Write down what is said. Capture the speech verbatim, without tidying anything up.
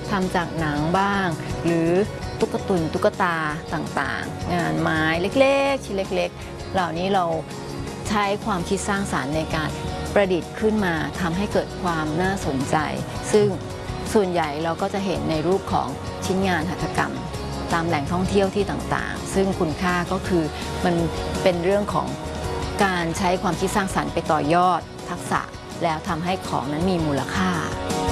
ทำจากหนังบ้างหรือตุ๊กตุนตุ๊กตาต่างๆงานไม้เล็กๆชิ้นเล็กๆเหล่านี้เราใช้ความคิดสร้างสรรค์ในการประดิษฐ์ขึ้นมาทำให้เกิดความน่าสนใจซึ่งส่วนใหญ่เราก็จะเห็นในรูปของชิ้นงานหัตถกรรมตามแหล่งท่องเที่ยวที่ต่างๆซึ่งคุณค่าก็คือมันเป็นเรื่องของการใช้ความคิดสร้างสรรค์ไปต่อยอดทักษะแล้วทำให้ของนั้นมีมูลค่า